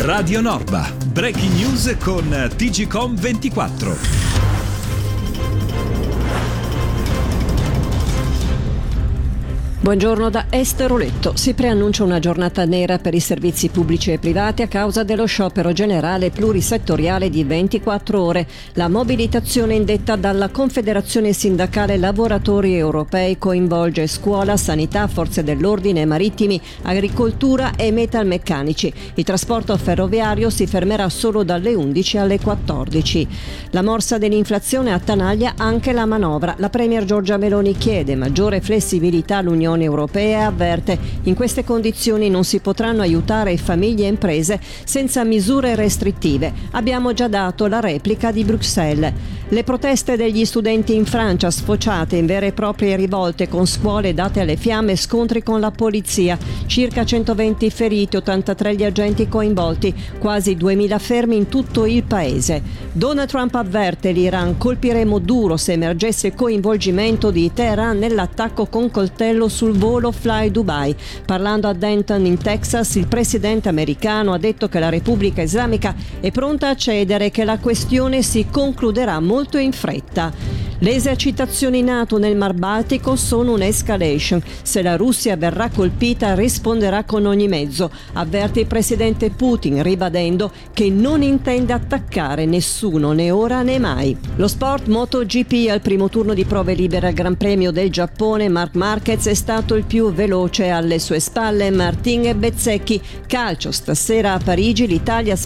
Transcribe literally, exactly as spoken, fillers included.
Radio Norba, breaking news con T G Com ventiquattro. Buongiorno da Esther Oletto. Si preannuncia una giornata nera per i servizi pubblici e privati a causa dello sciopero generale plurisettoriale di ventiquattro ore. La mobilitazione indetta dalla Confederazione Sindacale Lavoratori Europei coinvolge scuola, sanità, forze dell'ordine, marittimi, agricoltura e metalmeccanici. Il trasporto ferroviario si fermerà solo dalle undici alle quattordici. La morsa dell'inflazione attanaglia anche la manovra. La Premier Giorgia Meloni chiede maggiore flessibilità all'Unione Europea e avverte: in queste condizioni non si potranno aiutare famiglie e imprese senza misure restrittive. Abbiamo già dato la replica di Bruxelles. Le proteste degli studenti in Francia sfociate in vere e proprie rivolte, con scuole date alle fiamme e scontri con la polizia. Circa centoventi feriti, ottantatré gli agenti coinvolti, quasi duemila fermi in tutto il paese. Donald Trump avverte l'Iran: colpiremo duro se emergesse coinvolgimento di Teheran nell'attacco con coltello sul volo Fly Dubai. Parlando a Denton in Texas, il presidente americano ha detto che la Repubblica Islamica è pronta a cedere e che la questione si concluderà molto in fretta. Le esercitazioni NATO nel Mar Baltico sono un'escalation. Se la Russia verrà colpita risponderà con ogni mezzo, avverte il presidente Putin, ribadendo che non intende attaccare nessuno né ora né mai. Lo sport MotoGP: al primo turno di prove libere al Gran Premio del Giappone, Marc Marquez è stato il più veloce, alle sue spalle Martin e Bezzecchi. Calcio: stasera a Parigi l'Italia